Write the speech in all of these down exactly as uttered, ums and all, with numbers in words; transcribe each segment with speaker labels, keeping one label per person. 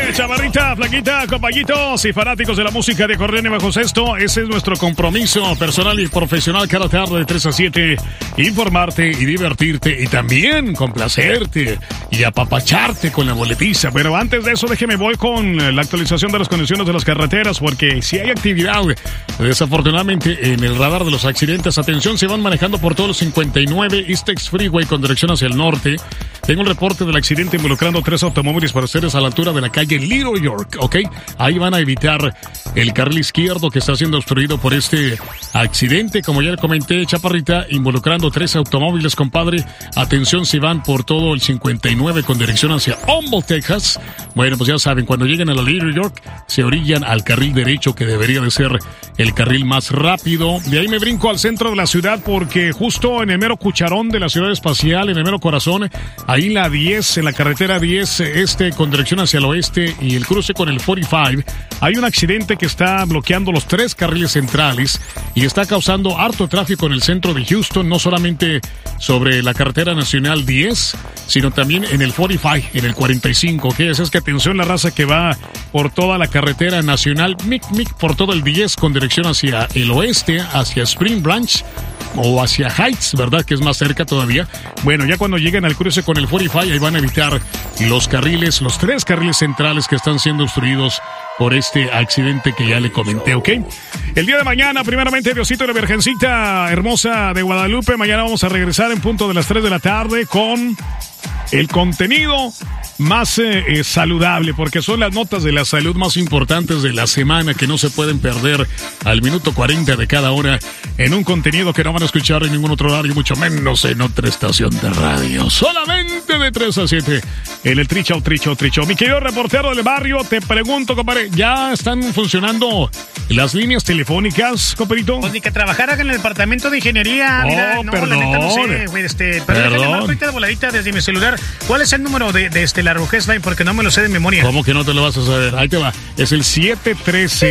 Speaker 1: Oye, chavarrita, flaquita, compañitos y fanáticos de la música de Acordeón y Bajo Sexto, ese es nuestro compromiso personal y profesional cada tarde de tres a siete. Informarte y divertirte y también complacerte y apapacharte con la boletiza. Pero antes de eso, déjeme voy con la actualización de las condiciones de las carreteras, porque si hay actividad, desafortunadamente, en el radar de los accidentes. Atención, se van manejando por todos los cincuenta y nueve East Texas Freeway con dirección hacia el norte. Tengo un reporte del accidente involucrando tres automóviles para ustedes a la altura de la calle Little York, ¿ok? Ahí van a evitar el carril izquierdo que está siendo obstruido por este accidente. Como ya le comenté, chaparrita, involucrando tres automóviles, compadre. Atención, si van por todo el cincuenta y nueve con dirección hacia Humboldt, Texas. Bueno, pues ya saben, cuando lleguen a la Little York, se orillan al carril derecho, que debería de ser el carril más rápido. De ahí me brinco al centro de la ciudad, porque justo en el mero cucharón de la ciudad espacial, en el mero corazón, ahí en la diez, en la carretera diez, este con dirección hacia el oeste y el cruce con el cuarenta y cinco, hay un accidente que está bloqueando los tres carriles centrales y está causando harto tráfico en el centro de Houston, no solamente sobre la carretera nacional diez, sino también en el cuarenta y cinco, en el cuarenta y cinco, ¿ok? Así es que atención, la raza que va por toda la carretera nacional, mic, mic, por todo el diez con dirección hacia el oeste, hacia Spring Branch o hacia Heights, ¿verdad? Que es más cerca todavía. Bueno, ya cuando lleguen al cruce con el cuarenta y cinco, ahí van a evitar los carriles, los tres carriles centrales que están siendo obstruidos por este accidente que ya le comenté, ¿ok? El día de mañana, primeramente, Diosito de la Virgencita Hermosa de Guadalupe, mañana vamos a regresar en punto de las tres de la tarde con el contenido más eh, eh, saludable, porque son las notas de la salud más importantes de la semana que no se pueden perder al minuto cuarenta de cada hora en un contenido que no van a escuchar en ningún otro horario, mucho menos en otra estación de radio. Solamente de tres a siete en el Tricho, Tricho, Tricho. Mi querido reportero del barrio, te pregunto, compadre, ¿ya están funcionando las líneas telefónicas, compadrito?
Speaker 2: Pues ni que trabajaran en el departamento de ingeniería.
Speaker 1: Oh,
Speaker 2: mira, no,
Speaker 1: perdón.
Speaker 2: la neta no sé, güey, este, pero déjame marco ahorita de voladita desde mi celular. ¿Cuál es el número de, de este, la Rujez Line? Porque no me lo sé de memoria.
Speaker 1: ¿Cómo que no te lo vas a saber? Ahí te va. Es el siete uno tres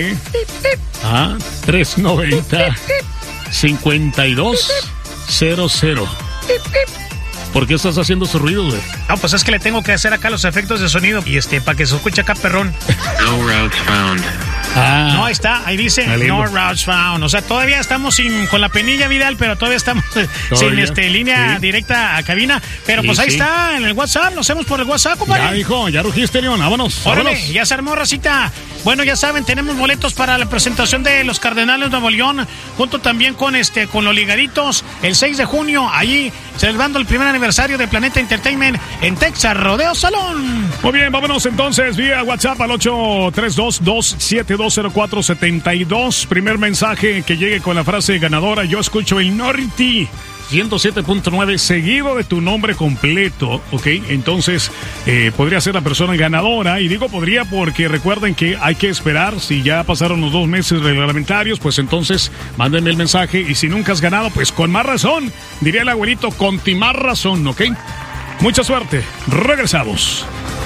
Speaker 1: ah, tres nueve cero cinco dos cero cero. ¿Por qué estás haciendo esos ruidos, güey?
Speaker 2: No, pues es que le tengo que hacer acá los efectos de sonido y este, para que se escuche acá perrón.
Speaker 3: No routes found.
Speaker 2: Ah, no, ahí está, ahí dice no routes found. O sea, todavía estamos sin, con la penilla, Vidal, pero todavía estamos ¿Todavía? sin este, línea sí. directa a cabina. Pero sí, pues ahí sí. está, en el WhatsApp, lo hacemos por el WhatsApp, compadre.
Speaker 1: Ya, hijo, ya rugiste, León, vámonos.
Speaker 2: Órale,
Speaker 1: vámonos.
Speaker 2: ya se armó, racita. Bueno, ya saben, tenemos boletos para la presentación de los Cardenales Nuevo León, junto también con este, con los Ligaditos, el seis de junio, allí celebrando el primer aniversario de Planeta Entertainment en Texas Rodeo Salón.
Speaker 1: Muy bien, vámonos entonces vía WhatsApp al ocho tres dos, dos siete dos cero cuatro siete dos. Primer mensaje que llegue con la frase ganadora: yo escucho el Norte ciento siete punto nueve seguido de tu nombre completo, ¿ok? Entonces, eh, podría ser la persona ganadora. Y digo podría porque recuerden que hay que esperar. Si ya pasaron los dos meses reglamentarios, pues entonces mándenme el mensaje. Y si nunca has ganado, pues con más razón, diría el abuelito, con más razón, ¿ok? Mucha suerte. Regresamos.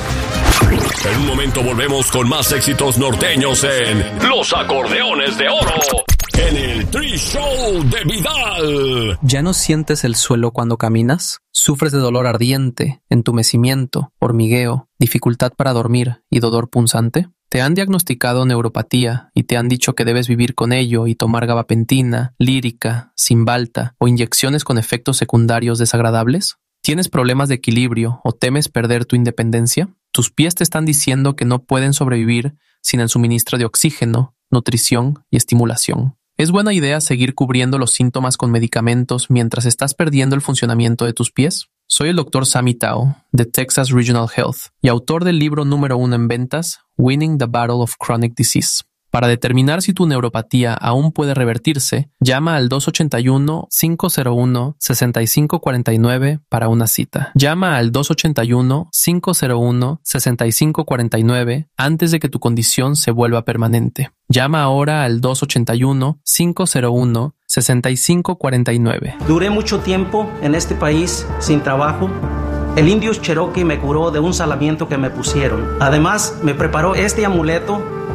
Speaker 4: En un momento volvemos con más éxitos norteños en Los Acordeones de Oro, en el Tri Show de Vidal.
Speaker 5: ¿Ya no sientes el suelo cuando caminas? ¿Sufres de dolor ardiente, entumecimiento, hormigueo, dificultad para dormir y dolor punzante? ¿Te han diagnosticado neuropatía y te han dicho que debes vivir con ello y tomar gabapentina, lírica, Cymbalta o inyecciones con efectos secundarios desagradables? ¿Tienes problemas de equilibrio o temes perder tu independencia? ¿Tus pies te están diciendo que no pueden sobrevivir sin el suministro de oxígeno, nutrición y estimulación? ¿Es buena idea seguir cubriendo los síntomas con medicamentos mientras estás perdiendo el funcionamiento de tus pies? Soy el doctor Sammy Tao, de Texas Regional Health, y autor del libro número uno en ventas, Winning the Battle of Chronic Disease. Para determinar si tu neuropatía aún puede revertirse, llama al dos ocho uno, cinco cero uno, seis cinco cuatro nueve para una cita. Llama al dos ocho uno, cinco cero uno, seis cinco cuatro nueve antes de que tu condición se vuelva permanente. Llama ahora al dos ocho uno, cinco cero uno, seis cinco cuatro nueve.
Speaker 6: Duré mucho tiempo en este país sin trabajo. El indio Cherokee me curó de un salamiento que me pusieron. Además, me preparó este amuleto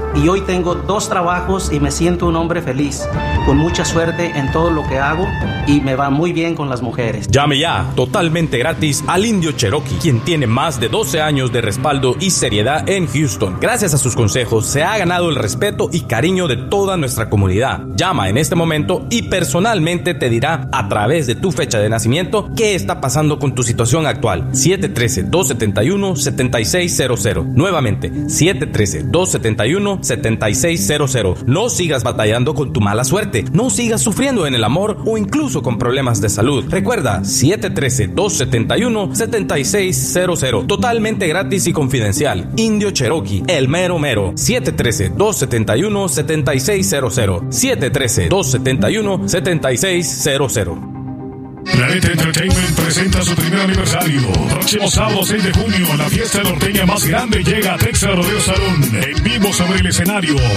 Speaker 6: y hoy tengo dos trabajos y me siento un hombre feliz, con mucha suerte en todo lo que hago y me va muy bien con las mujeres.
Speaker 7: Llame ya, totalmente gratis, al Indio Cherokee, quien tiene más de doce años de respaldo y seriedad en Houston. Gracias a sus consejos se ha ganado el respeto y cariño de toda nuestra comunidad. Llama en este momento y personalmente te dirá a través de tu fecha de nacimiento qué está pasando con tu situación actual. siete uno tres, dos siete uno, siete seis cero cero. Nuevamente, siete uno tres, dos siete uno, siete seis cero cero. No sigas batallando con tu mala suerte. No sigas sufriendo en el amor o incluso con problemas de salud. Recuerda, siete uno tres, dos siete uno, siete seis cero cero. Totalmente gratis y confidencial. Indio Cherokee, el mero mero. siete uno tres, dos siete uno, siete seis cero cero. siete uno tres, dos siete uno, siete seis cero cero.
Speaker 1: Planeta Entertainment presenta su primer aniversario. Próximo sábado seis de junio, la fiesta norteña más grande llega a Texas Rodeo Salón. En vivo sobre el escenario,